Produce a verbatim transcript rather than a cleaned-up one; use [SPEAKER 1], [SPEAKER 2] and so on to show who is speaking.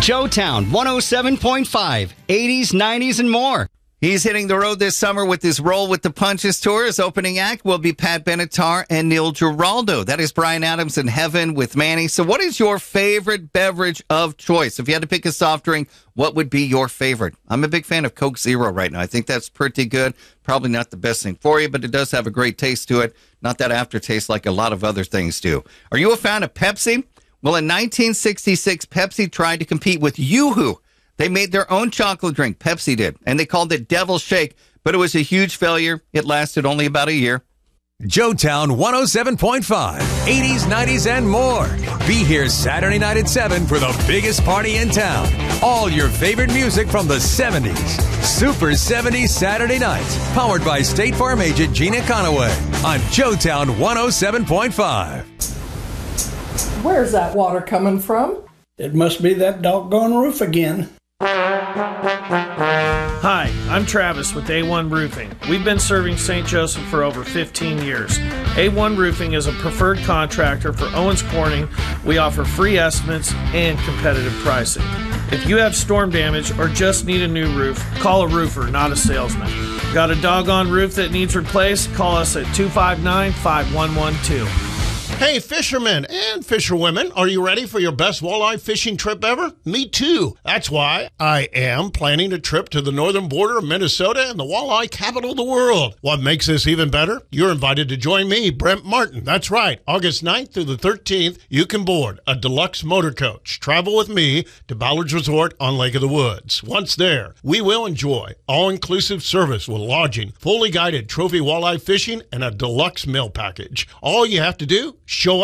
[SPEAKER 1] Joetown one oh seven point five, eighties, nineties, and more.
[SPEAKER 2] He's hitting the road this summer with his Roll with the Punches tour. His opening act will be Pat Benatar and Neil Giraldo. That is Bryan Adams in Heaven with Manny. So what is your favorite beverage of choice? If you had to pick a soft drink, what would be your favorite? I'm a big fan of Coke Zero right now. I think that's pretty good. Probably not the best thing for you, but it does have a great taste to it. Not that aftertaste like a lot of other things do. Are you a fan of Pepsi? Well, in nineteen sixty-six, Pepsi tried to compete with Yoo-Hoo. They made their own chocolate drink, Pepsi did, and they called it Devil Shake, but it was a huge failure. It lasted only about a year.
[SPEAKER 3] Joetown one oh seven point five, eighties, nineties, and more. Be here Saturday night at seven for the biggest party in town. All your favorite music from the seventies. Super seventies Saturday nights. Powered by State Farm agent Gina Conaway on Joetown one oh seven point five.
[SPEAKER 4] Where's that water coming from?
[SPEAKER 5] It must be that doggone roof again.
[SPEAKER 6] Hi, I'm Travis with A one Roofing. We've been serving Saint Joseph for over fifteen years. A one Roofing is a preferred contractor for Owens Corning. We offer free estimates and competitive pricing. If you have storm damage or just need a new roof, call a roofer, not a salesman. Got a doggone roof that needs replaced? Call us at two five nine, five one one two.
[SPEAKER 7] Hey, fishermen and fisherwomen, are you ready for your best walleye fishing trip ever? Me too. That's why I am planning a trip to the northern border of Minnesota and the walleye capital of the world. What makes this even better? You're invited to join me, Brent Martin. That's right. August ninth through the thirteenth, you can board a deluxe motor coach. Travel with me to Ballard's Resort on Lake of the Woods. Once there, we will enjoy all-inclusive service with lodging, fully guided trophy walleye fishing, and a deluxe meal package. All you have to do, show